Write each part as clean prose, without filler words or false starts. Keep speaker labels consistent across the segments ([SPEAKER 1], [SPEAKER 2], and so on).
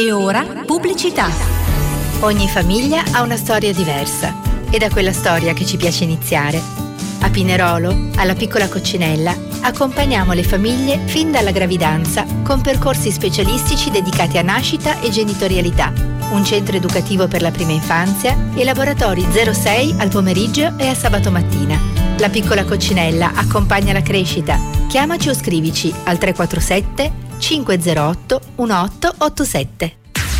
[SPEAKER 1] E ora pubblicità. Ogni famiglia ha una storia diversa ed è quella storia che ci piace iniziare. A Pinerolo, alla Piccola Coccinella, accompagniamo le famiglie fin dalla gravidanza con percorsi specialistici dedicati a nascita e genitorialità, un centro educativo per la prima infanzia e laboratori 06 al pomeriggio e a sabato mattina. La Piccola Coccinella accompagna la crescita. Chiamaci o scrivici al 347 508 1887.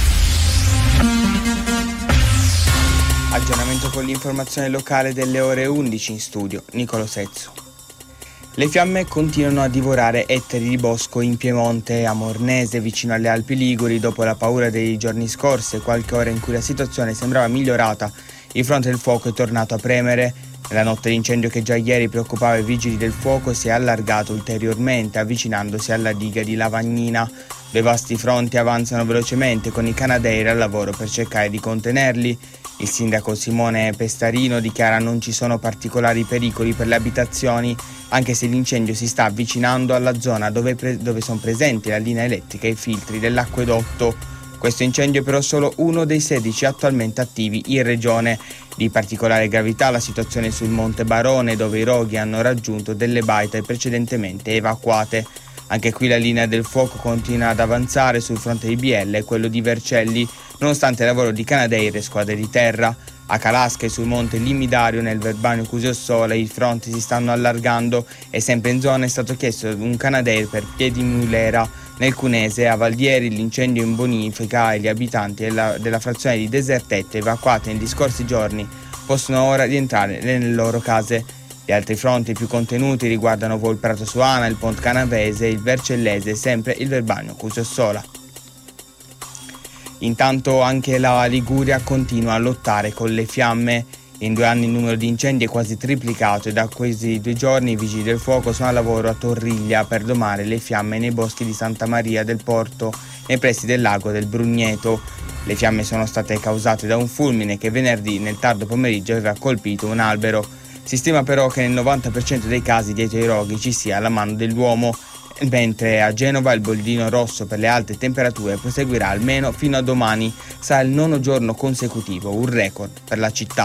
[SPEAKER 2] Aggiornamento con l'informazione locale delle ore 11 in studio, Nicolo Sezzo. Le fiamme continuano a divorare ettari di bosco in Piemonte, a Mornese, vicino alle Alpi Liguri, dopo la paura dei giorni scorsi e qualche ora in cui la situazione sembrava migliorata. Il fronte del fuoco è tornato a premere. La notte l'incendio che già ieri preoccupava i vigili del fuoco si è allargato ulteriormente, avvicinandosi alla diga di Lavagnina. Due vasti fronti avanzano velocemente con i Canadair al lavoro per cercare di contenerli. Il sindaco Simone Pestarino dichiara non ci sono particolari pericoli per le abitazioni, anche se l'incendio si sta avvicinando alla zona dove sono presenti la linea elettrica e i filtri dell'acquedotto. Questo incendio è però solo uno dei 16 attualmente attivi in regione. Di particolare gravità la situazione sul Monte Barone, dove i roghi hanno raggiunto delle baite precedentemente evacuate. Anche qui la linea del fuoco continua ad avanzare sul fronte di Biella e quello di Vercelli, nonostante il lavoro di Canadair e squadre di terra. A Calasca e sul monte Limidario nel Verbano Cusio-Sole i fronti si stanno allargando e sempre in zona è stato chiesto un Canadair per Piedimulera. Nel Cunese, a Valdieri, l'incendio in bonifica e gli abitanti della frazione di Desertetto evacuati negli scorsi giorni possono ora rientrare nelle loro case. Gli altri fronti più contenuti riguardano Volprato Suana, il Pont Canavese, il Vercellese e sempre il Verbano Cusio-Sola. Intanto anche la Liguria continua a lottare con le fiamme. In 2 anni il numero di incendi è quasi triplicato e da questi 2 giorni i vigili del fuoco sono a lavoro a Torriglia per domare le fiamme nei boschi di Santa Maria del Porto, nei pressi del lago del Brugneto. Le fiamme sono state causate da un fulmine che venerdì nel tardo pomeriggio aveva colpito un albero. Si stima però che nel 90% dei casi dietro i roghi ci sia la mano dell'uomo, mentre a Genova il bolidino rosso per le alte temperature proseguirà almeno fino a domani. Sarà il 9° giorno consecutivo, un record per la città.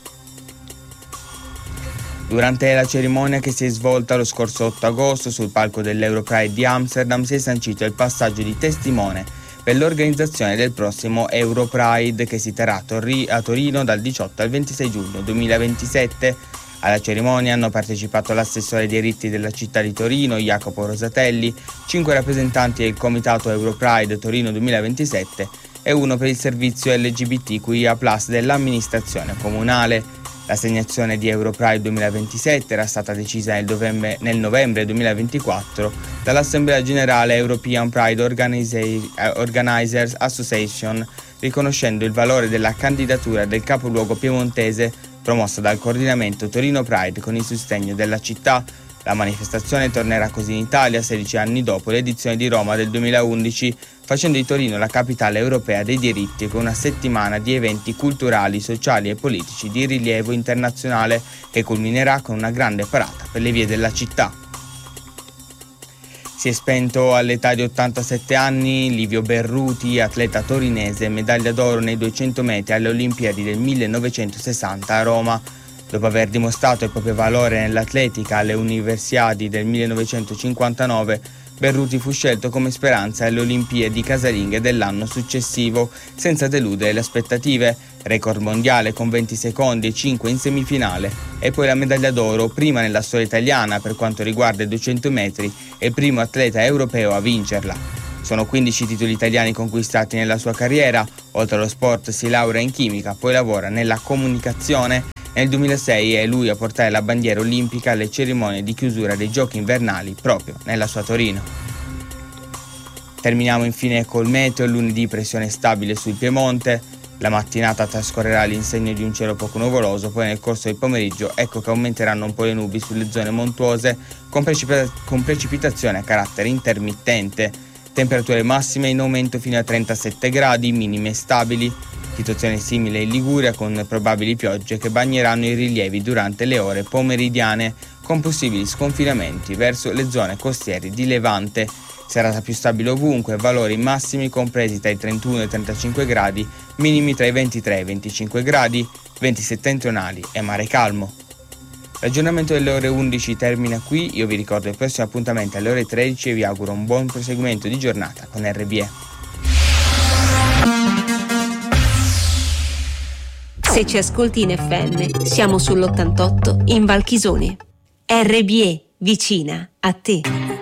[SPEAKER 2] Durante la cerimonia che si è svolta lo scorso 8 agosto sul palco dell'Europride di Amsterdam si è sancito il passaggio di testimone per l'organizzazione del prossimo Europride che si terrà a Torino dal 18 al 26 giugno 2027. Alla cerimonia hanno partecipato l'assessore ai diritti della città di Torino, Jacopo Rosatelli, 5 rappresentanti del comitato Europride Torino 2027 e uno per il servizio LGBTQIA+ dell'amministrazione comunale. L'assegnazione di Europride 2027 era stata decisa nel novembre 2024 dall'Assemblea Generale European Pride Organizers Association, riconoscendo il valore della candidatura del capoluogo piemontese promossa dal coordinamento Torino Pride con il sostegno della città. La manifestazione tornerà così in Italia 16 anni dopo l'edizione di Roma del 2011, facendo di Torino la capitale europea dei diritti con una settimana di eventi culturali, sociali e politici di rilievo internazionale che culminerà con una grande parata per le vie della città. Si è spento all'età di 87 anni Livio Berruti, atleta torinese, medaglia d'oro nei 200 metri alle Olimpiadi del 1960 a Roma. Dopo aver dimostrato il proprio valore nell'atletica alle Universiadi del 1959, Berruti fu scelto come speranza alle Olimpiadi casalinghe dell'anno successivo, senza deludere le aspettative. Record mondiale con 20 secondi e 5 in semifinale e poi la medaglia d'oro, prima nella storia italiana per quanto riguarda i 200 metri e il primo atleta europeo a vincerla. Sono 15 titoli italiani conquistati nella sua carriera. Oltre allo sport si laurea in chimica, poi lavora nella comunicazione. Nel 2006 è lui a portare la bandiera olimpica alle cerimonie di chiusura dei giochi invernali proprio nella sua Torino. Terminiamo infine col meteo. Lunedì pressione stabile sul Piemonte. La mattinata trascorrerà all'insegna di un cielo poco nuvoloso, poi nel corso del pomeriggio ecco che aumenteranno un po' le nubi sulle zone montuose con precipitazione a carattere intermittente. Temperature massime in aumento fino a 37 gradi, minime stabili. Situazione simile in Liguria con probabili piogge che bagneranno i rilievi durante le ore pomeridiane. con possibili sconfinamenti verso le zone costiere di Levante. Serata più stabile ovunque, valori massimi compresi tra i 31 e i 35 gradi, minimi tra i 23 e i 25 gradi, venti settentrionali e mare calmo. L'aggiornamento delle ore 11 termina qui, io vi ricordo il prossimo appuntamento alle ore 13 e vi auguro un buon proseguimento di giornata con RBE.
[SPEAKER 3] Se ci ascolti in FM, siamo sull'88 in Valchisone. RBE, vicina a te.